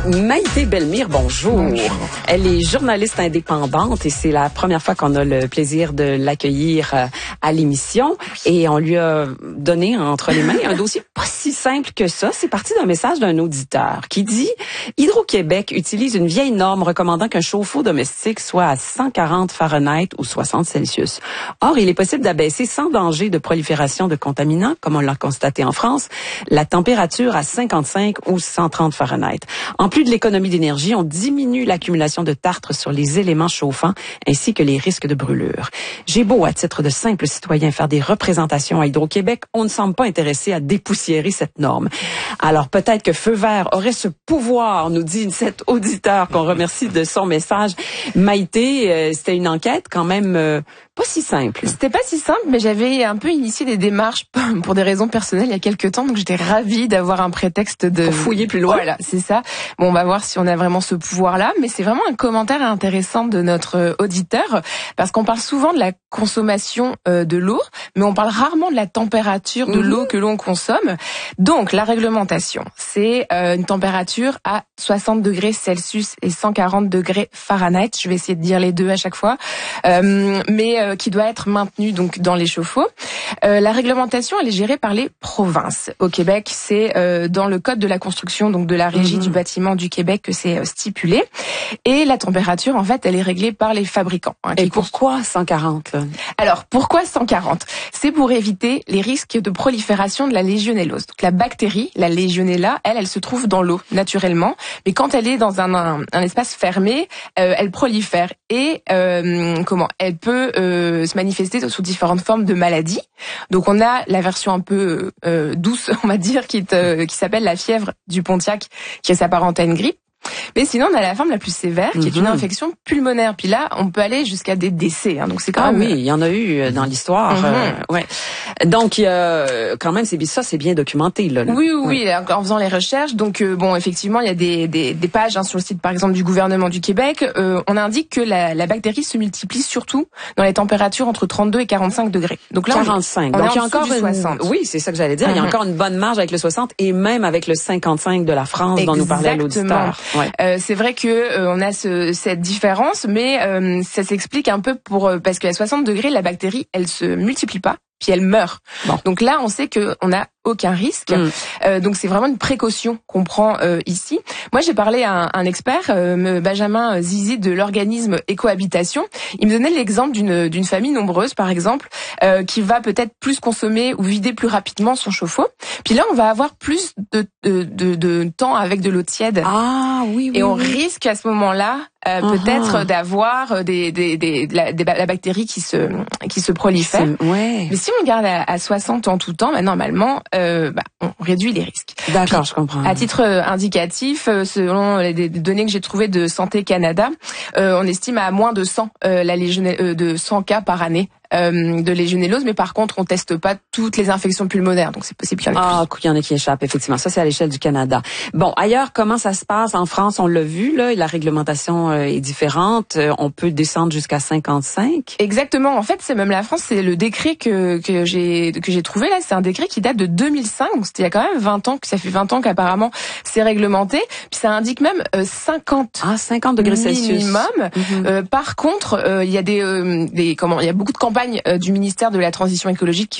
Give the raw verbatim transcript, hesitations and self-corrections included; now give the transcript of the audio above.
Maïté Bellemire, bonjour. bonjour. Elle est journaliste indépendante et c'est la première fois qu'on a le plaisir de l'accueillir à l'émission. Et on lui a donné entre les mains un dossier pas si simple que ça. C'est parti d'un message d'un auditeur qui dit « Hydro-Québec utilise une vieille norme recommandant qu'un chauffe-eau domestique soit à cent quarante Fahrenheit ou soixante Celsius. Or, il est possible d'abaisser sans danger de prolifération de contaminants, comme on l'a constaté en France, la température à cinquante-cinq ou cent trente Fahrenheit. En plus de l'économie d'énergie, on diminue l'accumulation de tartre sur les éléments chauffants ainsi que les risques de brûlure. J'ai beau, à titre de simple citoyen, faire des représentations à Hydro-Québec, on ne semble pas intéressé à dépoussiérer cette norme. Alors peut-être que Feu Vert aurait ce pouvoir, nous dit cet auditeur qu'on remercie de son message. Maïté, euh, c'était une enquête quand même euh, pas si simple. C'était pas si simple, mais j'avais un peu initié des démarches pour des raisons personnelles il y a quelques temps, donc j'étais ravie d'avoir un prétexte de... Pour fouiller plus loin. Voilà, c'est ça. Bon, on va voir si on a vraiment ce pouvoir-là, mais c'est vraiment un commentaire intéressant de notre auditeur, parce qu'on parle souvent de la consommation euh, de l'eau, mais on parle rarement de la température de mmh. l'eau que l'on consomme. Donc, la réglementation, c'est euh, une température à soixante degrés Celsius et cent quarante degrés Fahrenheit. Je vais essayer de dire les deux à chaque fois, euh, mais euh, qui doit être maintenue donc dans les chauffe-eau. Euh, la réglementation, elle est gérée par les provinces. Au Québec, c'est euh, dans le code de la construction, donc de la régie mmh. du bâtiment du Québec, que c'est euh, stipulé. Et la température, en fait, elle est réglée par les fabricants. Hein, et pourquoi cent quarante là? Alors, pourquoi cent quarante? C'est pour éviter les risques de prolifération de la légionellose. Donc, la bactérie, la Legionella, elle, elle se trouve dans l'eau, naturellement. Mais quand elle est dans un, un, un espace fermé, euh, elle prolifère. Et euh, comment elle peut euh, se manifester sous différentes formes de maladies. Donc, on a la version un peu euh, douce, on va dire, qui, te, qui s'appelle la fièvre du Pontiac, qui s'apparente à une grippe. Mais sinon, on a la forme la plus sévère, qui est une infection pulmonaire. Puis là, on peut aller jusqu'à des décès. Hein. Donc c'est quand ah même... oui, il y en a eu dans l'histoire. Mm-hmm. euh, ouais. Donc, euh, quand même, c'est ça, c'est bien documenté là. là. Oui, oui, oui, en faisant les recherches. Donc, euh, bon, effectivement, il y a des, des, des pages hein, sur le site, par exemple, du gouvernement du Québec. Euh, on indique que la, la bactérie se multiplie surtout dans les températures entre trente-deux et quarante-cinq degrés. Donc là, quarante-cinq. On est, on Donc est il y a encore une... soixante. Oui, c'est ça que j'allais dire. Mm-hmm. Il y a encore une bonne marge avec le soixante et même avec le cinquante-cinq de la France Exactement. Dont nous parlait l'auditeur. Ouais. Euh, c'est vrai que euh, on a ce, cette différence, mais euh, ça s'explique un peu pour euh, parce qu'à soixante degrés, la bactérie, elle se multiplie pas, puis elle meurt. Bon. Donc là, on sait que on a aucun risque. Mm. Euh, donc c'est vraiment une précaution qu'on prend euh, ici. Moi, j'ai parlé à un, un expert, euh, Benjamin Zizi de l'organisme Écohabitation. Il me donnait l'exemple d'une d'une famille nombreuse, par exemple, euh, qui va peut-être plus consommer ou vider plus rapidement son chauffe-eau. Puis là, on va avoir plus de de, de, de temps avec de l'eau tiède. Ah oui, oui. Et on oui. risque à ce moment-là euh, uh-huh. peut-être d'avoir des des des de la, de la bactérie qui se qui se prolifère. Ouais. Mais si on le garde à, à soixante en tout temps, bah, normalement Euh, bah, on réduit les risques. D'accord, Puis, je comprends. À titre euh, indicatif, euh, selon les, les données que j'ai trouvées de Santé Canada, euh, on estime à moins de cent euh, la légionelle, euh, de cent cas par année euh, de légionellose, mais par contre, on teste pas toutes les infections pulmonaires, donc c'est possible qu'il y en ait ah, plus. il y en a qui échappent, effectivement. Ça, c'est à l'échelle du Canada. Bon, ailleurs, comment ça se passe? En France, on l'a vu, là, la réglementation euh, est différente. Euh, on peut descendre jusqu'à cinquante-cinq. Exactement. En fait, c'est même la France, c'est le décret que que j'ai que j'ai trouvé là. C'est un décret qui date de deux mille cinq, donc c'était il y a quand même vingt ans, que ça fait vingt ans qu'apparemment c'est réglementé. Puis ça indique même euh, cinquante. Ah, cinquante degrés Celsius minimum. Mm-hmm. Euh, par contre, euh, il y a des, euh, des comment, il y a beaucoup de campagnes euh, du ministère de la Transition écologique